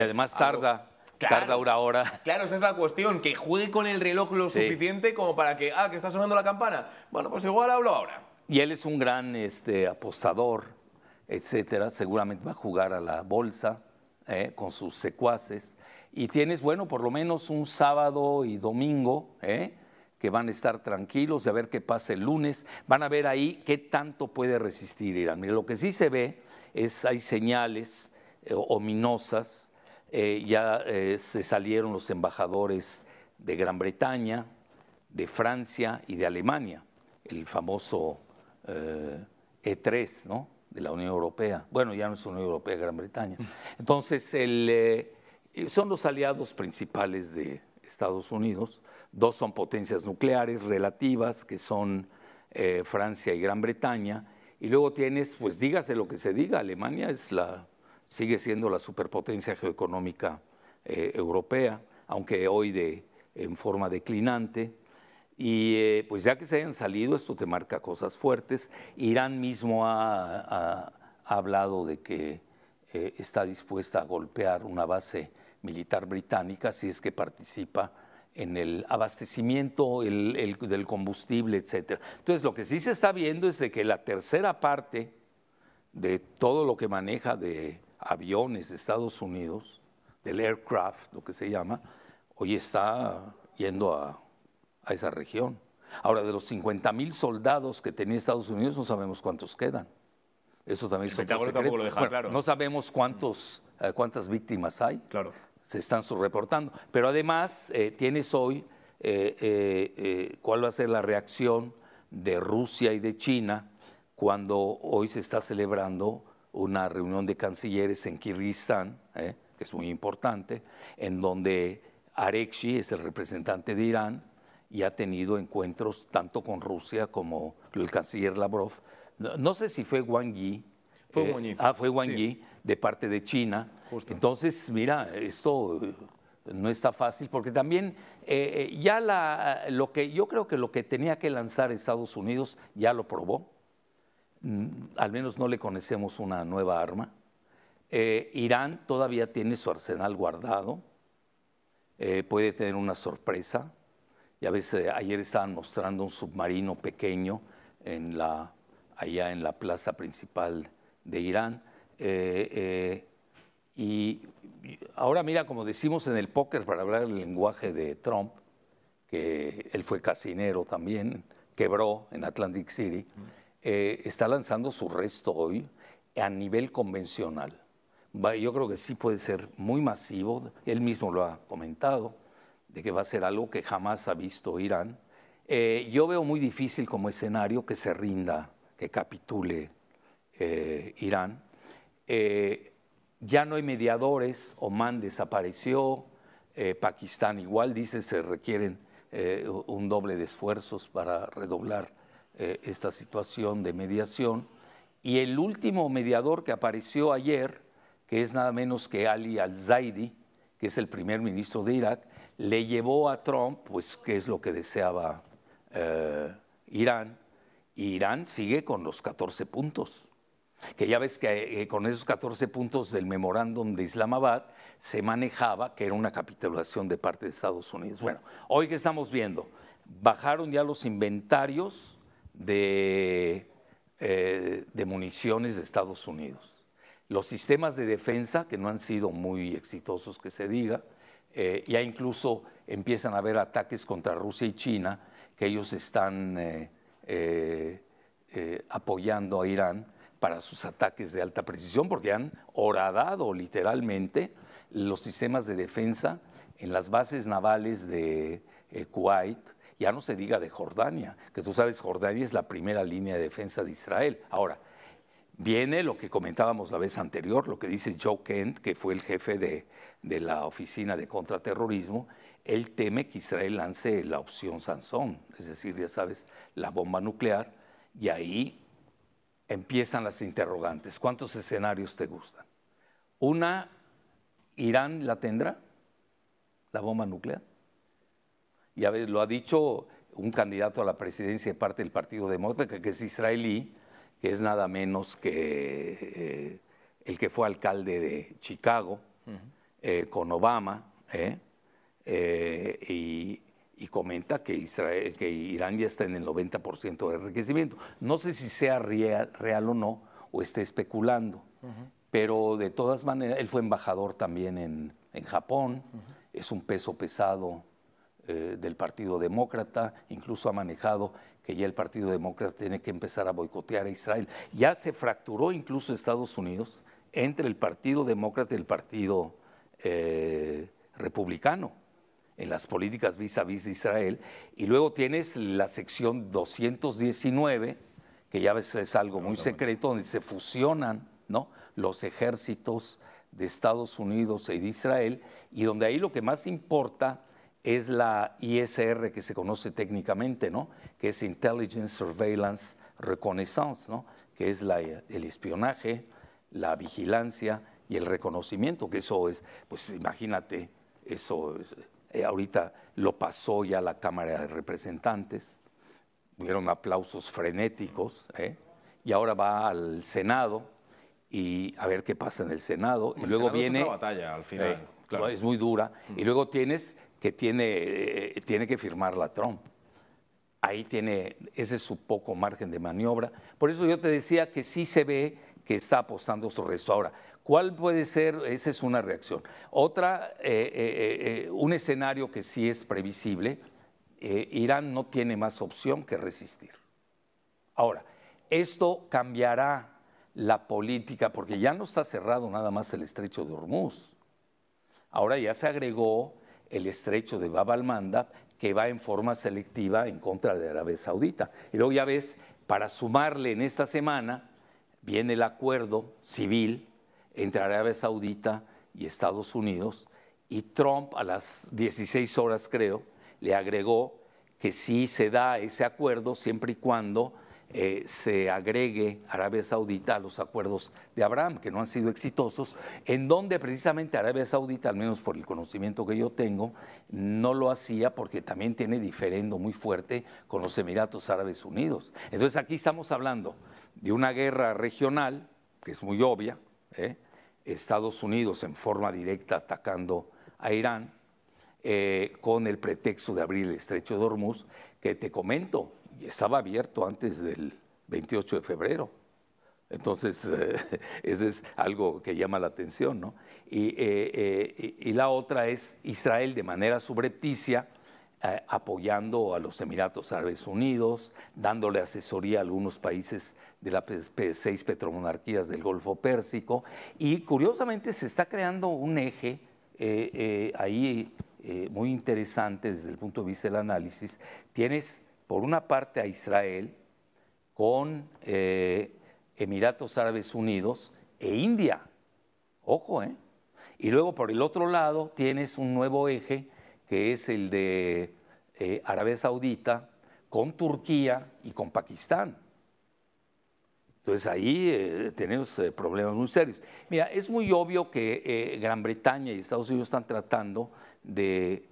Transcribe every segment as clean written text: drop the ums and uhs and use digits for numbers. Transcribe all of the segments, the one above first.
Además tarda una hora. Claro, esa es la cuestión, que juegue con el reloj lo suficiente como para que está sonando la campana. Bueno, pues igual hablo ahora. Y él es un gran apostador, etcétera. Seguramente va a jugar a la bolsa con sus secuaces. Y tienes, bueno, por lo menos un sábado y domingo, que van a estar tranquilos de a ver qué pasa el lunes. Van a ver ahí qué tanto puede resistir Irán. Mira, lo que sí se ve hay señales ominosas. Ya se salieron los embajadores de Gran Bretaña, de Francia y de Alemania, el famoso E3, ¿no?, de la Unión Europea. Bueno, ya no es Unión Europea, Gran Bretaña. Entonces, son los aliados principales de Estados Unidos. Dos son potencias nucleares relativas, que son Francia y Gran Bretaña. Y luego tienes, pues dígase lo que se diga, Alemania sigue siendo la superpotencia geoeconómica europea, aunque hoy en forma declinante. Y pues ya que se hayan salido, esto te marca cosas fuertes. Irán mismo ha hablado de que está dispuesta a golpear una base militar británica si es que participa en el abastecimiento del combustible, etcétera. Entonces, lo que sí se está viendo es de que la tercera parte de todo lo que maneja de aviones de Estados Unidos, del aircraft, lo que se llama, hoy está yendo a esa región. Ahora, de los 50,000 soldados que tenía Estados Unidos, no sabemos cuántos quedan. Eso también es otro secreto. Tampoco lo deja claro. No sabemos cuántas víctimas hay. Claro. Se están subreportando. Pero además, tienes hoy cuál va a ser la reacción de Rusia y de China cuando hoy se está celebrando una reunión de cancilleres en Kirguistán, que es muy importante, en donde Arekshi es el representante de Irán y ha tenido encuentros tanto con Rusia como el canciller Lavrov. No sé si fue Wang Yi. Fue Wang Yi. Fue Wang Yi, de parte de China. Justo. Entonces, mira, esto no está fácil, porque también yo creo que lo que tenía que lanzar Estados Unidos ya lo probó. Al menos no le conocemos una nueva arma. Irán todavía tiene su arsenal guardado. Puede tener una sorpresa. Ya ves, ayer estaban mostrando un submarino pequeño allá en la plaza principal de Irán. Y ahora mira, como decimos en el póker, para hablar el lenguaje de Trump, que él fue casinero también, quebró en Atlantic City, está lanzando su resto hoy a nivel convencional. Yo creo que sí puede ser muy masivo, él mismo lo ha comentado, de que va a ser algo que jamás ha visto Irán. Yo veo muy difícil como escenario que se rinda, que capitule Irán. Ya no hay mediadores, Omán desapareció, Pakistán igual, dice, se requieren un doble de esfuerzos para redoblar esta situación de mediación. Y el último mediador que apareció ayer, que es nada menos que Ali al-Zaidi, que es el primer ministro de Irak, le llevó a Trump, pues, qué es lo que deseaba Irán, y Irán sigue con los 14 puntos. Que ya ves que con esos 14 puntos del memorándum de Islamabad se manejaba que era una capitulación de parte de Estados Unidos. Bueno, hoy que estamos viendo, bajaron ya los inventarios de municiones de Estados Unidos. Los sistemas de defensa, que no han sido muy exitosos que se diga, ya incluso empiezan a haber ataques contra Rusia y China, que ellos están apoyando a Irán para sus ataques de alta precisión, porque han horadado literalmente los sistemas de defensa en las bases navales de Kuwait, ya no se diga de Jordania, que tú sabes, Jordania es la primera línea de defensa de Israel. Ahora, viene lo que comentábamos la vez anterior, lo que dice Joe Kent, que fue el jefe de la Oficina de Contraterrorismo. Él teme que Israel lance la opción Sansón, es decir, ya sabes, la bomba nuclear, y ahí empiezan las interrogantes. ¿Cuántos escenarios te gustan? Una, ¿Irán la tendrá, la bomba nuclear? Ya ves, lo ha dicho un candidato a la presidencia de parte del Partido Demócrata, que es israelí, que es nada menos que el que fue alcalde de Chicago, con Obama, y comenta que Irán ya está en el 90% de enriquecimiento. No sé si sea real o no, o esté especulando, pero de todas maneras, él fue embajador también en Japón, es un peso pesado del Partido Demócrata, incluso ha manejado que ya el Partido Demócrata tiene que empezar a boicotear a Israel. Ya se fracturó incluso Estados Unidos entre el Partido Demócrata y el Partido Republicano en las políticas vis a vis de Israel. Y luego tienes la sección 219, que ya ves es algo muy secreto, donde se fusionan, ¿no?, los ejércitos de Estados Unidos y de Israel, y donde ahí lo que más importa es la ISR, que se conoce técnicamente, ¿no?, que es Intelligence, Surveillance, Reconnaissance, ¿no?, que es el espionaje, la vigilancia y el reconocimiento, que eso es, pues imagínate, eso es, ahorita lo pasó ya la Cámara de Representantes, hubieron aplausos frenéticos, y ahora va al Senado y a ver qué pasa en el Senado. El y luego Senado viene... es otra batalla al final, claro. Es muy dura. Y luego tienes que tiene que firmarla Trump. Ahí ese es su poco margen de maniobra. Por eso yo te decía que sí se ve que está apostando sobre esto. Ahora, ¿cuál puede ser? Esa es una reacción. Otra, un escenario que sí es previsible, Irán no tiene más opción que resistir. Ahora, esto cambiará la política, porque ya no está cerrado nada más el estrecho de Hormuz. Ahora ya se agregó el estrecho de Bab al-Mandab, que va en forma selectiva en contra de Arabia Saudita. Y luego ya ves, para sumarle en esta semana, viene el acuerdo civil entre Arabia Saudita y Estados Unidos, y Trump a las 16 horas, creo, le agregó que sí se da ese acuerdo siempre y cuando se agregue Arabia Saudita a los acuerdos de Abraham, que no han sido exitosos, en donde precisamente Arabia Saudita, al menos por el conocimiento que yo tengo, no lo hacía porque también tiene diferendo muy fuerte con los Emiratos Árabes Unidos. Entonces aquí estamos hablando de una guerra regional, que es muy obvia, Estados Unidos en forma directa atacando a Irán, con el pretexto de abrir el estrecho de Hormuz, que te comento, estaba abierto antes del 28 de febrero. Entonces, ese es algo que llama la atención, ¿no? Y la otra es Israel de manera subrepticia, apoyando a los Emiratos Árabes Unidos, dándole asesoría a algunos países de las 6 petromonarquías del Golfo Pérsico. Y curiosamente se está creando un eje ahí muy interesante desde el punto de vista del análisis. Tienes por una parte a Israel con Emiratos Árabes Unidos e India. Ojo, ¿eh? Y luego por el otro lado tienes un nuevo eje que es el de Arabia Saudita con Turquía y con Pakistán. Entonces ahí tenemos problemas muy serios. Mira, es muy obvio que Gran Bretaña y Estados Unidos están tratando de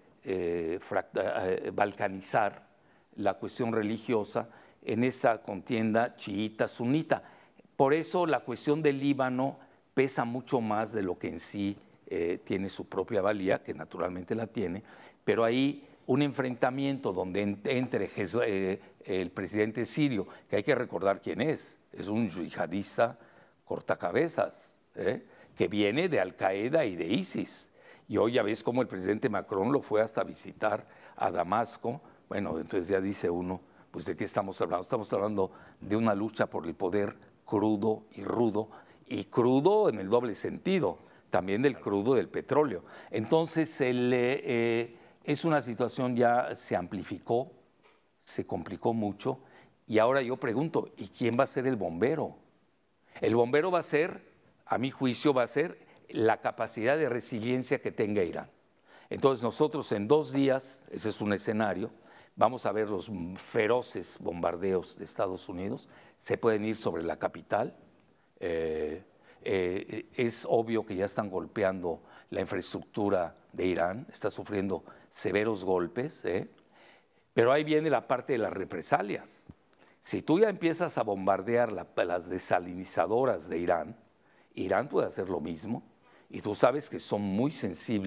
balcanizar la cuestión religiosa en esta contienda chiita-sunita. Por eso la cuestión del Líbano pesa mucho más de lo que en sí tiene su propia valía, que naturalmente la tiene, pero ahí un enfrentamiento donde entre el presidente sirio, que hay que recordar quién es un yihadista cortacabezas, que viene de Al-Qaeda y de ISIS. Y hoy ya ves cómo el presidente Macron lo fue hasta visitar a Damasco. Bueno, entonces ya dice uno, pues ¿de qué estamos hablando? Estamos hablando de una lucha por el poder crudo y crudo en el doble sentido, también del crudo del petróleo. Entonces es una situación ya se amplificó, se complicó mucho, y ahora yo pregunto, ¿y quién va a ser el bombero? El bombero va a ser, a mi juicio, va a ser la capacidad de resiliencia que tenga Irán. Entonces nosotros en 2 días, ese es un escenario, vamos a ver los feroces bombardeos de Estados Unidos, se pueden ir sobre la capital, es obvio que ya están golpeando la infraestructura de Irán, está sufriendo severos golpes, pero ahí viene la parte de las represalias. Si tú ya empiezas a bombardear las desalinizadoras de Irán, Irán puede hacer lo mismo Y tú sabes que son muy sensibles